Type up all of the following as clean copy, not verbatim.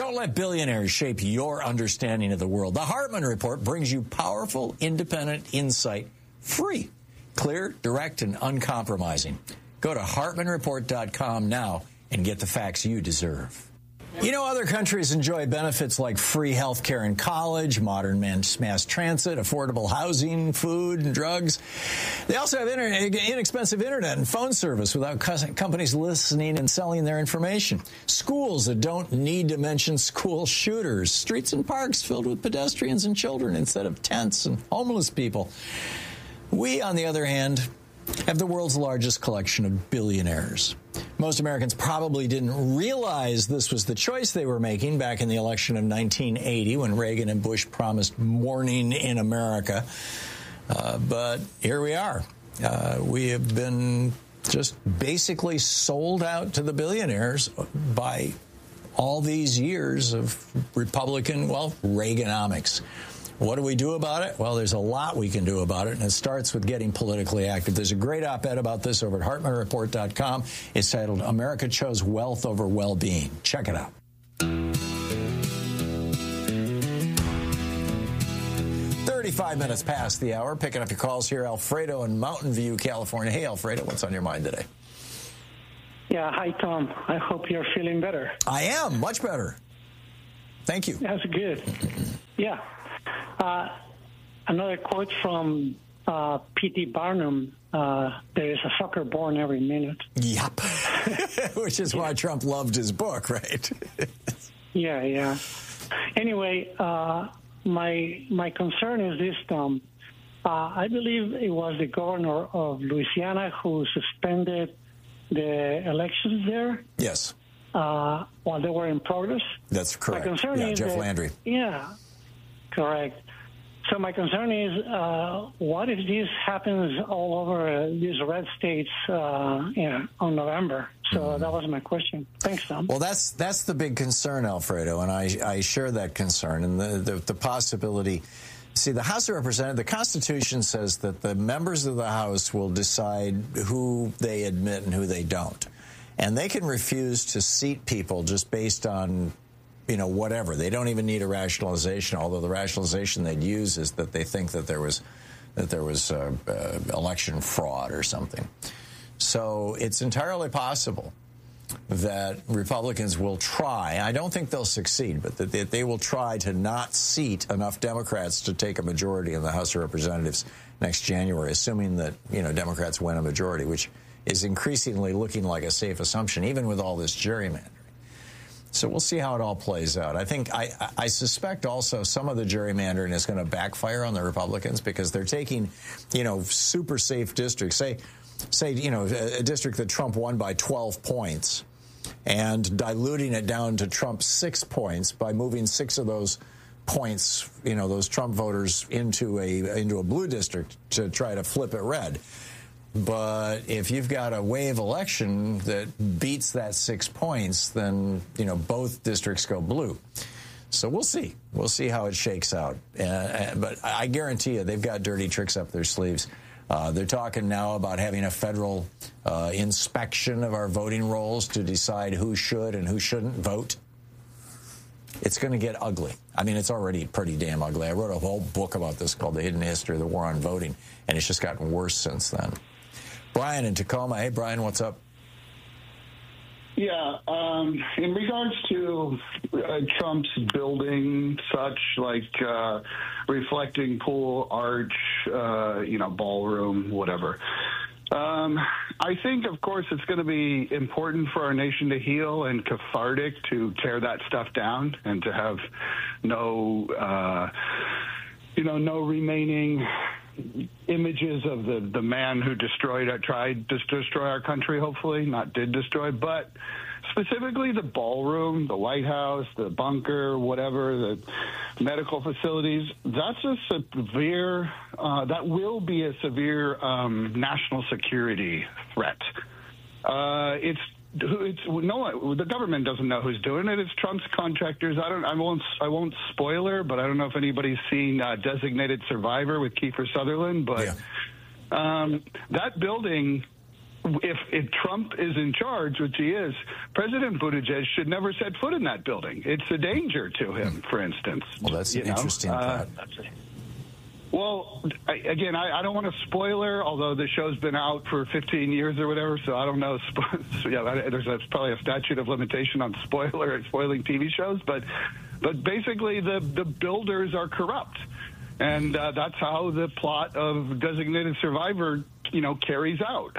Don't let billionaires shape your understanding of the world. The Hartman Report brings you powerful, independent insight, free, clear, direct, and uncompromising. Go to HartmanReport.com now and get the facts you deserve. You know, other countries enjoy benefits like free health care in college, modern mass transit, affordable housing, food, and drugs. They also have inexpensive internet and phone service without companies listening and selling their information. Schools that don't need to mention school shooters. Streets and parks filled with pedestrians and children instead of tents and homeless people. We, on the other hand, have the world's largest collection of billionaires. Most Americans probably didn't realize this was the choice they were making back in the election of 1980 when Reagan and Bush promised morning in America. But here we are. We have been just basically sold out to the billionaires by all these years of Republican, well, Reaganomics. What do we do about it? Well, there's a lot we can do about it, and it starts with getting politically active. There's a great op-ed about this over at HartmanReport.com. It's titled, America Chose Wealth Over Well-Being. Check it out. 35 minutes past the hour. Picking up your calls here. Alfredo in Mountain View, California. Hey, Alfredo, what's on your mind today? Yeah, hi, Tom. I hope you're feeling better. I am. Much better. Thank you. That's good. Yeah. Another quote from P.T. Barnum, there is a sucker born every minute. Yep. Which is why Trump loved his book, right? Yeah. Anyway, my concern is this, Tom. I believe it was the governor of Louisiana who suspended the elections there. Yes. While they were in progress. That's correct. My concern is Jeff Landry. Yeah, correct. So my concern is, what if this happens all over these red states on November? So that was my question. Thanks, Tom. Well, that's the big concern, Alfredo, and I share that concern and the possibility. See, the House of Representatives, the Constitution says that the members of the House will decide who they admit and who they don't. And they can refuse to seat people just based on, whatever. They don't even need a rationalization, although the rationalization they'd use is that they think that there was election fraud or something. So it's entirely possible that Republicans will try. I don't think they'll succeed, but that they will try to not seat enough Democrats to take a majority in the House of Representatives next January, assuming that, Democrats win a majority, which is increasingly looking like a safe assumption, even with all this gerrymandering. So we'll see how it all plays out. I suspect also some of the gerrymandering is going to backfire on the Republicans because they're taking, super safe districts. Say, a district that Trump won by 12 points and diluting it down to Trump's 6 points by moving 6 of those points, those Trump voters into a blue district to try to flip it red. But if you've got a wave election that beats that 6 points, then, both districts go blue. So we'll see. We'll see how it shakes out. But I guarantee you they've got dirty tricks up their sleeves. They're talking now about having a federal inspection of our voting rolls to decide who should and who shouldn't vote. It's going to get ugly. I mean, it's already pretty damn ugly. I wrote a whole book about this called The Hidden History of the War on Voting, and it's just gotten worse since then. Brian in Tacoma. Hey, Brian, what's up? Yeah, in regards to Trump's building, such like reflecting pool, arch, ballroom, whatever. I think, of course, it's going to be important for our nation to heal and cathartic to tear that stuff down and to have no remaining images of the man who tried to destroy our country, hopefully, not did destroy, but specifically the ballroom, the White House, the bunker, whatever, the medical facilities, that's a severe, that will be a severe national security threat. The government doesn't know who's doing it. It's Trump's contractors. I won't spoiler, but I don't know if anybody's seen Designated Survivor with Kiefer Sutherland, but that building if Trump is in charge, which he is, President Buttigieg should never set foot in that building. It's a danger to him, for instance. Well, that's an interesting thought. Well, again, I don't want to spoiler, although the show's been out for 15 years or whatever, so I don't know. So, yeah, there's probably a statute of limitation on spoiling TV shows, but basically the builders are corrupt. And that's how the plot of Designated Survivor, carries out.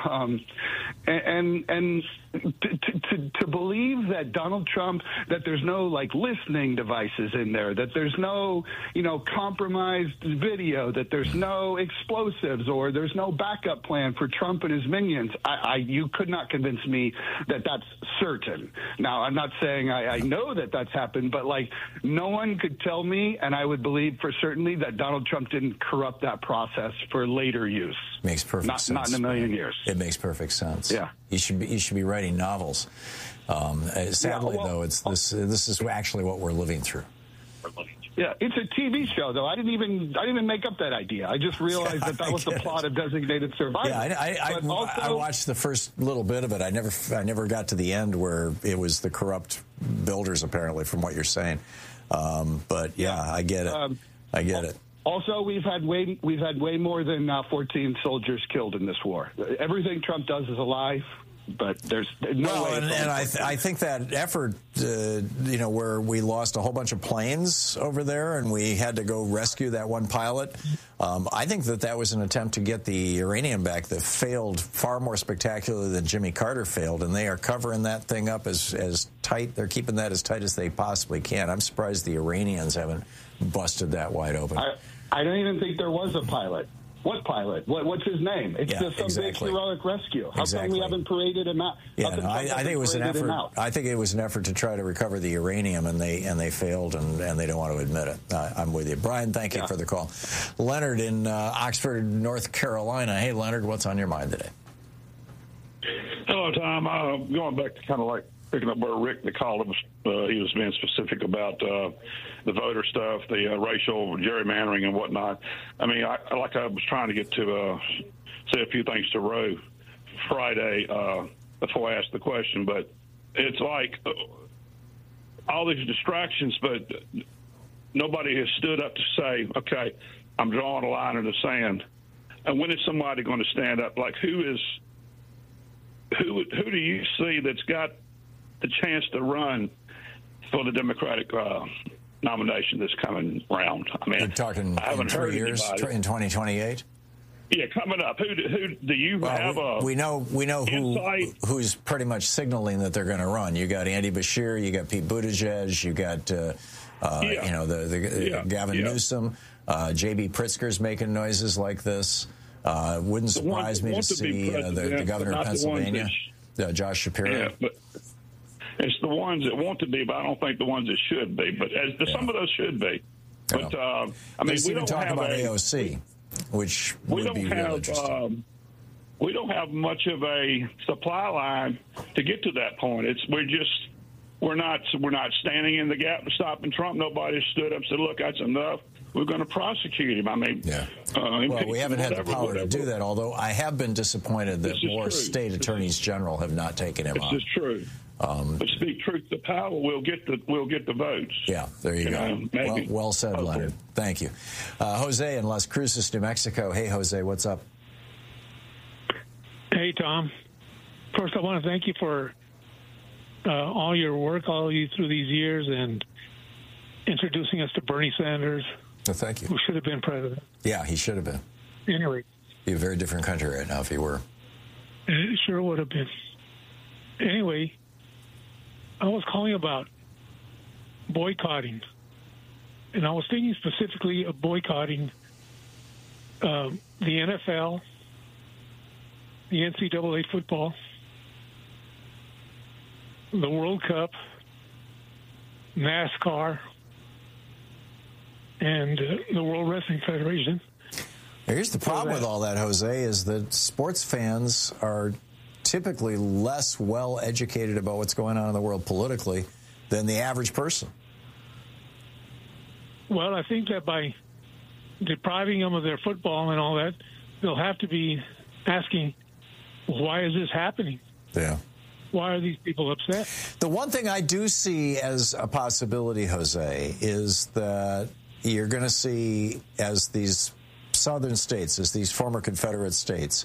And to believe that Donald Trump, that there's no listening devices in there, that there's no compromised video, that there's no explosives, or there's no backup plan for Trump and his minions, you could not convince me that that's certain. Now, I'm not saying I know that that's happened, but no one could tell me, and I would believe for certainty that Donald Trump didn't corrupt that process for later use. Makes perfect sense. Not in a million years. It makes perfect sense. Yeah. You should be writing novels. Sadly, though, this is actually what we're living through. Yeah, it's a TV show, though. I didn't even make up that idea. I just realized that was the plot of Designated Survivor. Yeah, I watched the first little bit of it. I never got to the end where it was the corrupt builders, apparently, from what you're saying. But yeah, I get it. I get it. Also, we've had way more than 14 soldiers killed in this war. Everything Trump does is a lie. But there's no way. And I think that effort, where we lost a whole bunch of planes over there and we had to go rescue that one pilot, I think that was an attempt to get the uranium back that failed far more spectacularly than Jimmy Carter failed, and they are covering that thing up as tight. They're keeping that as tight as they possibly can. I'm surprised the Iranians haven't busted that wide open. I don't even think there was a pilot. What pilot? What's his name? It's just some big heroic rescue. How come we haven't paraded him out? Yeah, I think it was an effort. I think it was an effort to try to recover the uranium, and they failed, and they don't want to admit it. I'm with you, Brian. Thank you for the call. Leonard in Oxford, North Carolina. Hey, Leonard, what's on your mind today? Hello, Tom. Going back to kind of picking up where Rick, the caller, he was being specific about the voter stuff, the racial gerrymandering and whatnot. I mean, I was trying to get to say a few things to Roe Friday before I asked the question, but it's all these distractions, but nobody has stood up to say, okay, I'm drawing a line in the sand. And when is somebody going to stand up? Who do you see that's got the chance to run for the Democratic nomination this coming round? I mean, you're talking in 3 years, in 2028? Yeah, coming up. Who do you have? We know who's pretty much signaling that they're going to run. You got Andy Beshear, you got Pete Buttigieg, you got Gavin Newsom, J.B. Pritzker's making noises like this. Wouldn't surprise me to see the governor of Pennsylvania, Josh Shapiro. Yeah, but it's the ones that want to be, but I don't think the ones that should be. But some of those should be. But we don't talk about AOC, which would be real interesting. We don't have much of a supply line to get to that point. We're not standing in the gap to stopping Trump. Nobody stood up and said, "Look, that's enough. We're going to prosecute him." I mean, we haven't had the power to do that, although I have been disappointed that more state attorneys general have not taken him on. This is true. But speak truth to power, we'll get the votes. Yeah, there you go. Well said, Leonard. Thank you. Jose in Las Cruces, New Mexico. Hey, Jose, what's up? Hey, Tom. First, I want to thank you for all your work, all you through these years, and introducing us to Bernie Sanders. Oh, thank you. Who should have been president. Yeah, he should have been. Anyway. Be a very different country right now if he were. It sure would have been. Anyway, I was calling about boycotting. And I was thinking specifically of boycotting the NFL, the NCAA football, the World Cup, NASCAR, and the World Wrestling Federation. Here's the problem with all that, Jose, is that sports fans are typically less well educated about what's going on in the world politically than the average person. Well, I think that by depriving them of their football and all that, they'll have to be asking Why is this happening? Yeah. Why are these people upset? The one thing I do see as a possibility, Jose, is that you're going to see, as these southern states, as these former Confederate states,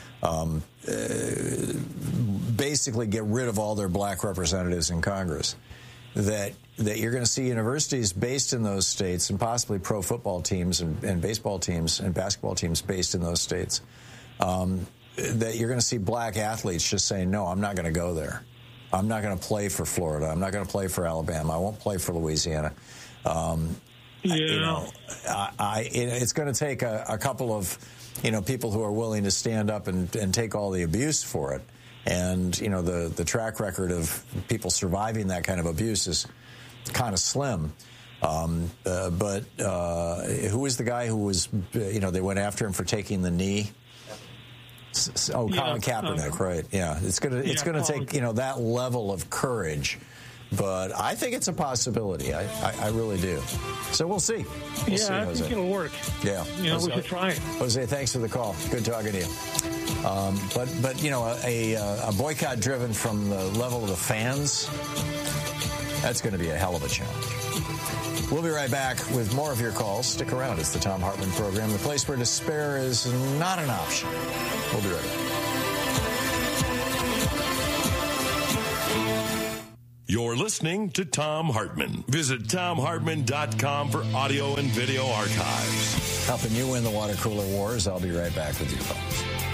basically get rid of all their black representatives in Congress, that you're going to see universities based in those states, and possibly pro football teams and baseball teams and basketball teams based in those states, that you're going to see black athletes just saying, no, I'm not going to go there. I'm not going to play for Florida. I'm not going to play for Alabama. I won't play for Louisiana. It's going to take a couple of, people who are willing to stand up and take all the abuse for it. And, the track record of people surviving that kind of abuse is kind of slim. But who was the guy who was, they went after him for taking the knee? Colin Kaepernick, right? Yeah, it's gonna take that level of courage, but I think it's a possibility. I really do. So we'll see. We'll see, I Jose. think it'll work. Yeah, we should try it. Jose, thanks for the call. Good talking to you. But a boycott driven from the level of the fans, that's going to be a hell of a challenge. We'll be right back with more of your calls. Stick around. It's the Thom Hartmann Program, the place where despair is not an option. We'll be right back. You're listening to Thom Hartmann. Visit ThomHartmann.com for audio and video archives. Helping you win the water cooler wars. I'll be right back with your calls.